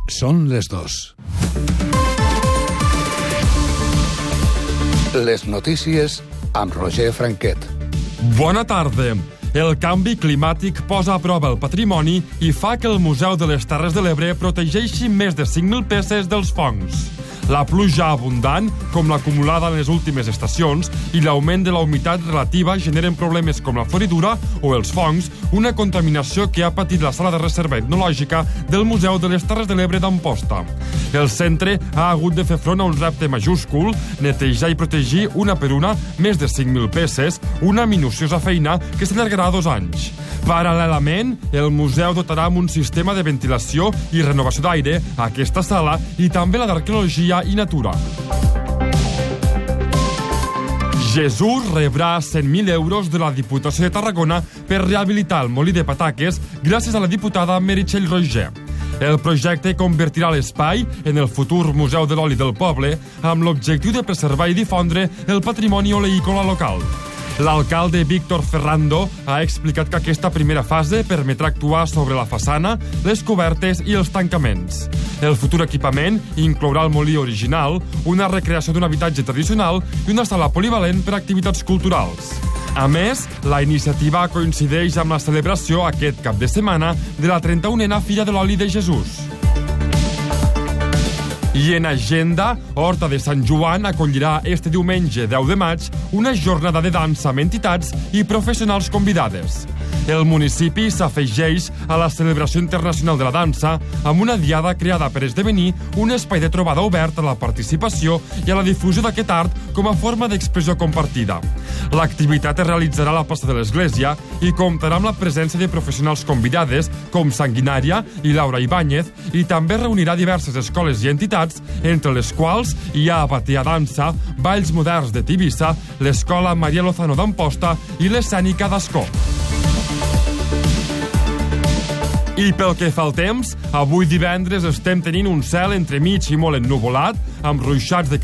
Són les 2. Les notícies amb Roger Franquet. Bona tarda. El canvi climàtic posa a prova el patrimoni i fa que el Museu de les Terres de l'Ebre protegeixi més de 5.000 peces dels fongs. La pluja abundant, com l'acumulada en les últimes estacions, i l'augment de la humitat relativa generen problemes com la floridura o els fongs, una contaminació que ha patit la sala de reserva etnològica del Museu de les Terres de l'Ebre d'Amposta. El centre ha hagut de fer front a un repte majúscul, netejar i protegir una per una més de 5.000 peces, una minuciosa feina que s'allargarà 2 anys. Paral·lelament, el museu dotarà amb un sistema de ventilació i renovació d'aire a aquesta sala i també la d'arqueologia i natura. Jesús rebrà 100.000 euros de la Diputació de Tarragona per rehabilitar el molí de pataques gràcies a la diputada Meritxell Roigé. El projecte convertirà l'espai en el futur Museu de l'Oli del Poble amb l'objectiu de preservar i difondre el patrimoni oleícola local. L'alcalde Víctor Ferrando ha explicat que aquesta primera fase permetrà actuar sobre la façana, les cobertes i els tancaments. El futur equipament inclourà el molí original, una recreació d'un habitatge tradicional i una sala polivalent per a activitats culturals. A més, la iniciativa coincideix amb la celebració aquest cap de setmana de la 31a Fira de l'Oli de Jesús. I en agenda, Horta de Sant Joan acollirà este diumenge 10 de maig una jornada de dansa amb entitats i professionals convidades. El municipi s'afegeix a la celebració internacional de la dansa amb una diada creada per esdevenir un espai de trobada obert a la participació i a la difusió d'aquest art com a forma d'expressió compartida. L'activitat es realitzarà a la plaça de l'Església i comptarà amb la presència de professionals convidades com Sanguinària i Laura Ibáñez i també reunirà diverses escoles i entitats, entre les quals hi ha Batea Dansa, Balls Moderns de Tivissa, l'Escola Maria Lozano d'Amposta i l'Escènica d'Ascó. I pel que fa al temps, avui divendres estem tenint un cel entremig i molt ennuvolat, amb ruixats de